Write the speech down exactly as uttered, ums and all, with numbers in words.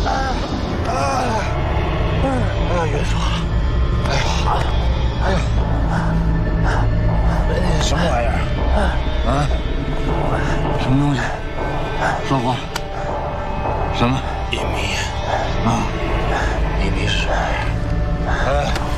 哎呀，晕死我了！哎呀，哎呀，哎，什么玩意儿？啊？什么东西？说话。什么？隐秘。啊？隐秘是什么玩意儿？哎。